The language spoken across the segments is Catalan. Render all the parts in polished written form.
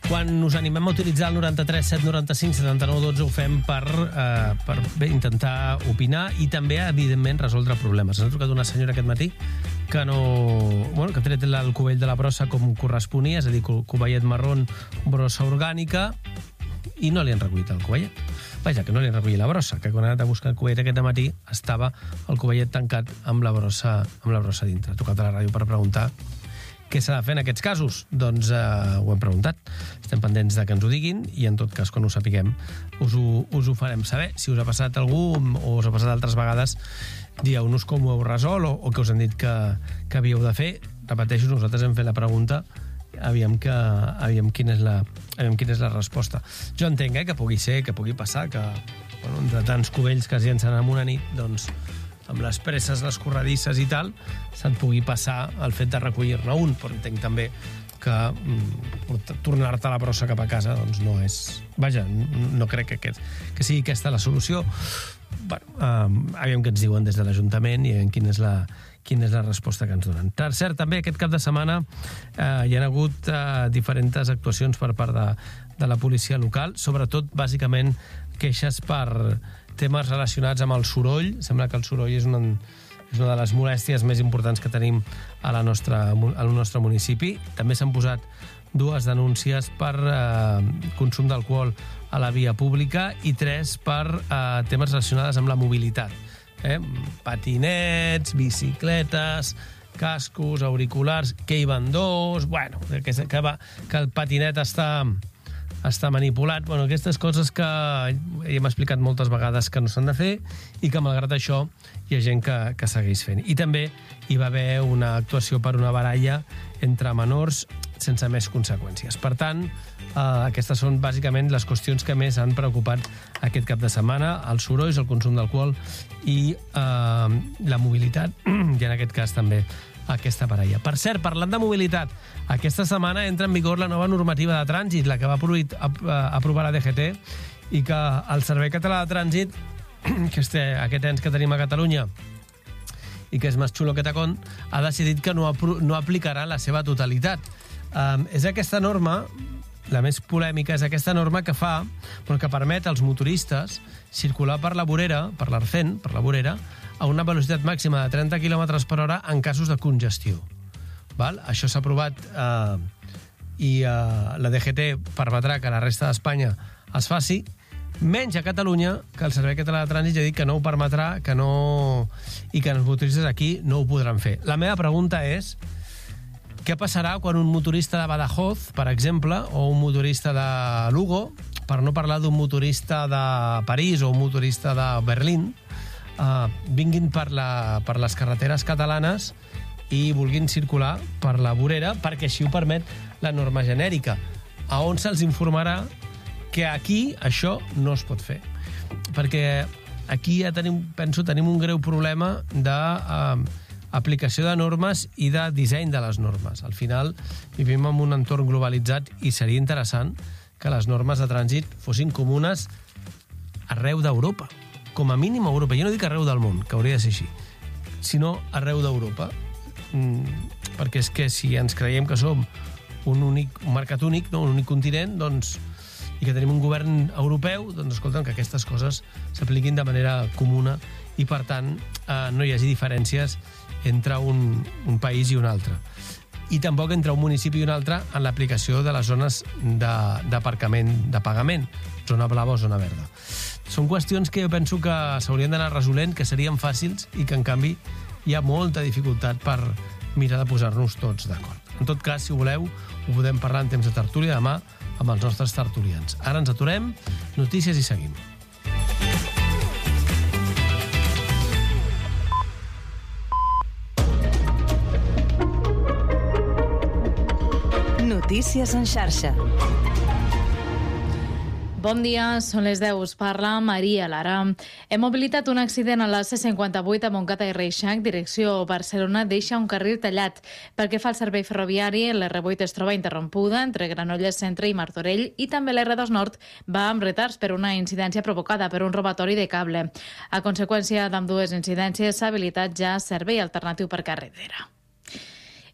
Quan us animem a utilitzar el 93 795 79 12 ho fem per intentar opinar i també, evidentment, resoldre problemes. Ens ha trucat una senyora aquest matí que ha tret el cubell de la brossa com corresponia, és a dir, covellet marró, brossa orgànica, i no li han recollit el covellet. Vaja, que no li han recollit la brossa, que quan ha anat a buscar el covellet aquest matí estava el covellet tancat amb la brossa dintre. Ha trucat a la ràdio per preguntar què s'ha de fer en aquests casos? Doncs ho hem preguntat. Estem pendents de que ens ho diguin i, en tot cas, quan ho sapiguem, us ho farem saber. Si us ha passat algú o us ha passat altres vegades, dieu-nos com ho heu resolt o que us han dit que havíeu de fer. Repeteixo, nosaltres hem fet la pregunta, aviam quina és la resposta. Jo entenc que pugui ser, que pugui passar, que entre tants cubells que es llencen en una nit, doncs amb les presses, les corredisses i tal, se't pugui passar el fet de recollir-ne un, però entenc també que tornar-te la brossa cap a casa doncs no és... Vaja, no crec que sigui aquesta la solució. Aviam què ens diuen des de l'Ajuntament i aviam quina és la resposta que ens donen. Per cert, també aquest cap de setmana hi ha hagut diferents actuacions per part de la policia local, sobretot, bàsicament, queixes per temes relacionats amb el soroll. Sembla que el soroll és una de les molèsties més importants que tenim al nostre municipi. També s'han posat 2 denúncies per consum d'alcohol a la via pública i 3 per temes relacionats amb la mobilitat. Patinets, bicicletes, cascos, auriculars, que hi van 2, que el patinet està manipulat. Aquestes coses que ja hem explicat moltes vegades que no s'han de fer i que, malgrat això, hi ha gent que segueix fent. I també hi va haver una actuació per una baralla entre menors sense més conseqüències. Per tant, aquestes són bàsicament les qüestions que més han preocupat aquest cap de setmana: els sorolls, el consum d'alcohol i la mobilitat, i en aquest cas també aquesta parella. Per cert, parlant de mobilitat, aquesta setmana entra en vigor la nova normativa de trànsit, la que va aprovar la DGT, i que el Servei Català de Trànsit, que és aquest ens que tenim a Catalunya i que és més xulo que tacón, ha decidit que no aplicarà la seva totalitat. És aquesta norma, la més polèmica, és aquesta norma que permet als motoristes circular per la vorera, per l'Arcén, per la vorera, a una velocitat màxima de 30 km per hora en casos de congestió. Això s'ha aprovat i la DGT permetrà que la resta d'Espanya es faci, menys a Catalunya, que el Servei Català de Trànsit ja ha dit que no ho permetrà i que els motoristes aquí no ho podran fer. La meva pregunta és: què passarà quan un motorista de Badajoz, per exemple, o un motorista de Lugo, per no parlar d'un motorista de París o un motorista de Berlín, vinguin per les carreteres catalanes i vulguin circular per la vorera, perquè així ho permet la norma genèrica, a on se'ls informarà que aquí això no es pot fer? Perquè aquí ja tenim un greu problema d'aplicació de normes i de disseny de les normes. Al final vivim en un entorn globalitzat i seria interessant que les normes de trànsit fossin comunes arreu d'Europa, com a mínim a Europa. Jo no dic arreu del món, que hauria de ser així, sinó arreu d'Europa. Perquè és que si ens creiem que som un mercat únic, un únic continent, i que tenim un govern europeu, escolta'm, que aquestes coses s'apliquin de manera comuna i, per tant, no hi hagi diferències entre un país i un altre. I tampoc entre un municipi i un altre en l'aplicació de les zones d'aparcament, de pagament, zona blava o zona verda. Són qüestions que jo penso que s'haurien d'anar resolent, que serien fàcils i que, en canvi, hi ha molta dificultat per mirar de posar-nos tots d'acord. En tot cas, si voleu, ho podem parlar en temps de tertúlia demà amb els nostres tertulians. Ara ens aturem, notícies i seguim. Notícies en xarxa. Bon dia, són les 10. Us parla Maria Lara. Hem mobilitat un accident a la C58 a Montcada i Reixac, direcció Barcelona, deixa un carril tallat. Pel que fa al servei ferroviari, l'R8 es troba interrompuda entre Granollers Centre i Martorell i també l'R2 Nord va amb retards per una incidència provocada per un robatori de cable. A conseqüència d'ambdues incidències, s'ha habilitat ja servei alternatiu per carretera.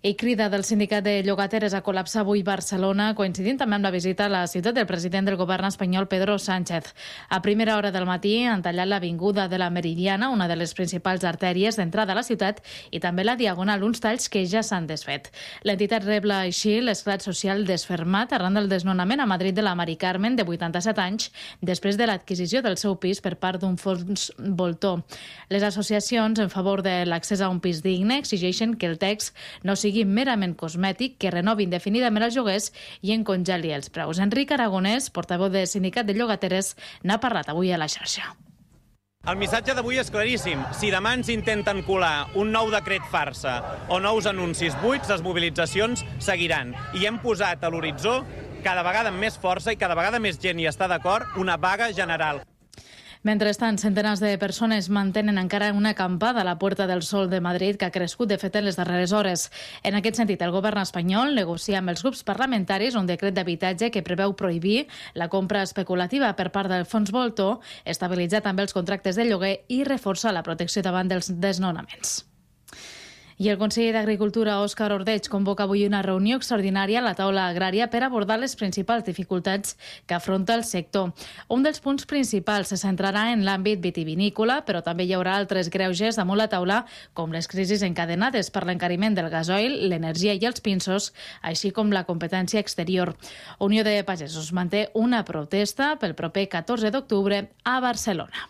I crida del sindicat de llogateres a col·lapsar avui Barcelona, coincidint també amb la visita a la ciutat del president del govern espanyol, Pedro Sánchez. A primera hora del matí han tallat l'avinguda de la Meridiana, una de les principals artèries d'entrada a la ciutat, i també la Diagonal, uns talls que ja s'han desfet. L'entitat rebla així l'esclat social desfermat arran del desnonament a Madrid de la Mari Carmen, de 87 anys, després de l'adquisició del seu pis per part d'un fons voltor. Les associacions en favor de l'accés a un pis digne exigeixen que el text no sigui merament cosmètic, que renovi indefinidament els lloguers i en congeli els preus. Enric Aragonès, portaveu del sindicat de llogateres, n'ha parlat avui a la xarxa. El missatge d'avui és claríssim. Si demà ens intenten colar un nou decret farsa o nous anuncis buits, les mobilitzacions seguiran. I hem posat a l'horitzó, cada vegada amb més força i cada vegada més gent hi està d'acord, una vaga general. Mentrestant, centenars de persones mantenen encara una acampada a la Puerta del Sol de Madrid, que ha crescut de fet en les darreres hores. En aquest sentit, el govern espanyol negocia amb els grups parlamentaris un decret d'habitatge que preveu prohibir la compra especulativa per part del fons voltor, estabilitzar també els contractes de lloguer i reforçar la protecció davant dels desnonaments. I el conseller d'Agricultura, Òscar Ordeig, convoca avui una reunió extraordinària a la taula agrària per abordar les principals dificultats que afronta el sector. Un dels punts principals se centrarà en l'àmbit vitivinícola, però també hi haurà altres greuges damunt la taula, com les crisis encadenades per l'encariment del gasoil, l'energia i els pinsos, així com la competència exterior. Unió de Pagesos manté una protesta pel proper 14 d'octubre a Barcelona.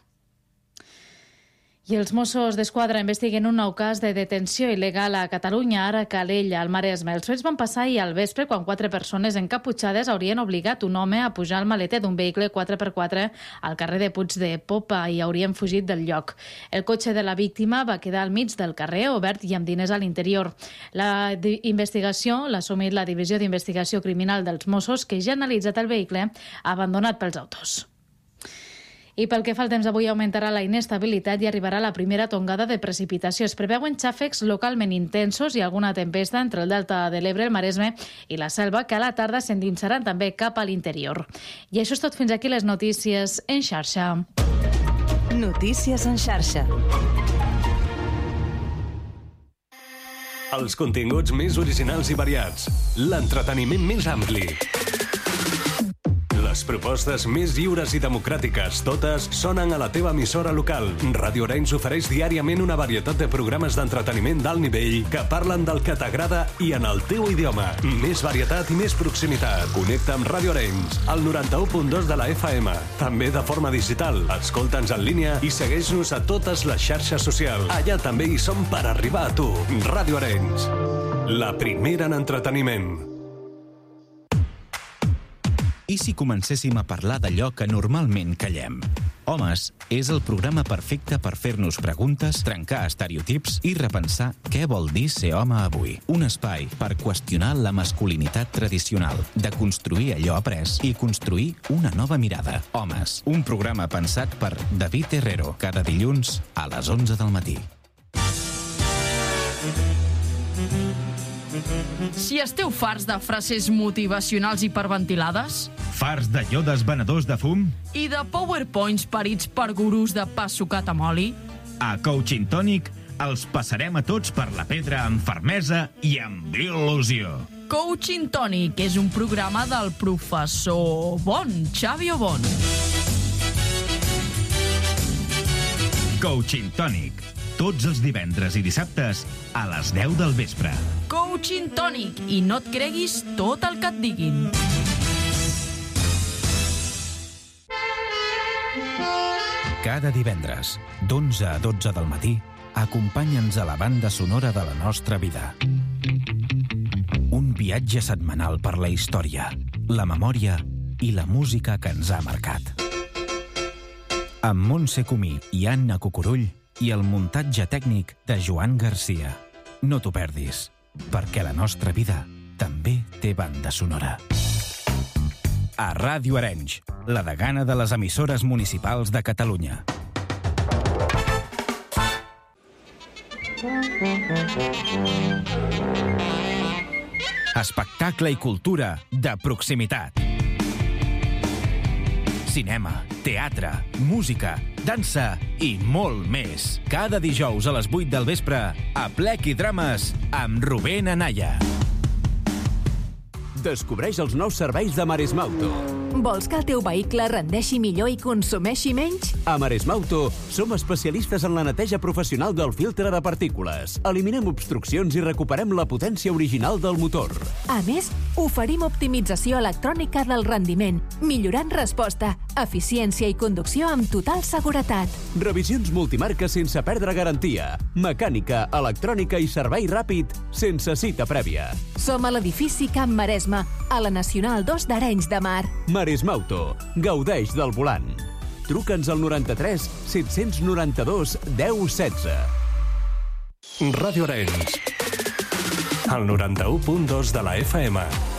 I els Mossos d'Esquadra investiguen un nou cas de detenció il·legal a Catalunya, ara a Calella, al Maresme. Els fets van passar ahir al vespre quan 4 persones encaputxades haurien obligat un home a pujar al maleter d'un vehicle 4x4 al carrer de Puig de Popa i haurien fugit del lloc. El cotxe de la víctima va quedar al mig del carrer, obert i amb diners a l'interior. La investigació l'ha assumit la Divisió d'Investigació Criminal dels Mossos, que ja ha analitzat el vehicle abandonat pels autors. I pel que fa al temps, avui augmentarà la inestabilitat i arribarà la primera tongada de precipitació. Es preveuen xàfecs localment intensos i alguna tempesta entre el Delta de l'Ebre, el Maresme i la Selva, que a la tarda s'endinsaran també cap a l'interior. I això és tot, fins aquí les notícies en xarxa. Notícies en xarxa. Els continguts més originals i variats. L'entreteniment més ampli. Les propostes més lliures i democràtiques, totes sonen a la teva emissora local. Ràdio Arenys ofereix diàriament una varietat de programes d'entreteniment d'alt nivell que parlen del que t'agrada i en el teu idioma. Més varietat i més proximitat. Connecta amb Ràdio Arenys, al 91.2 de la FM. També de forma digital. Escolta'ns en línia i segueix-nos a totes les xarxes socials. Allà també hi som per arribar a tu. Ràdio Arenys, la primera en entreteniment. I si comencéssim a parlar d'allò que normalment callem? Homes és el programa perfecte per fer-nos preguntes, trencar estereotips i repensar què vol dir ser home avui. Un espai per qüestionar la masculinitat tradicional, de construir allò après i construir una nova mirada. Homes, un programa pensat per David Herrero, cada dilluns a les 11 del matí. Si esteu farts de frases motivacionals hiperventilades, farts de llodes venedors de fum i de powerpoints parits per gurús de pa sucat amb oli, a Coaching Tònic els passarem a tots per la pedra amb fermesa i amb il·lusió. Coaching Tònic és un programa del professor Xavi Obon. Coaching Tònic, tots els divendres i dissabtes a les 10 del vespre. Coaching Tònic, i no et creguis tot el que et diguin. Cada divendres, d'11 a 12 del matí, acompanya'ns a la banda sonora de la nostra vida. Un viatge setmanal per la història, la memòria i la música que ens ha marcat. Amb Montse Comí i Anna Cucurull i el muntatge tècnic de Joan Garcia. No t'ho perdis, perquè la nostra vida també té banda sonora. A Ràdio Arenys, la degana de les emissores municipals de Catalunya. Espectacle i cultura de proximitat. cinema, teatre, música, dansa i molt més. Cada dijous a les 8 del vespre, a Plec i Drames, amb Rubén Anaya. Descobreix els nous serveis de Maresmauto. Vols que el teu vehicle rendeixi millor i consumeixi menys? A Maresmauto som especialistes en la neteja professional del filtre de partícules. Eliminem obstruccions i recuperem la potència original del motor. A més, oferim optimització electrònica del rendiment, millorant resposta, eficiència i conducció amb total seguretat. Revisions multimarca sense perdre garantia. Mecànica, electrònica i servei ràpid sense cita prèvia. Som a l'edifici Camp Maresme, a la Nacional 2 d'Arenys de Mar. Maresmauto. Gaudeix del volant. Truca'ns al 93 792 1016. Ràdio Arenys. El 91.2 de la FM.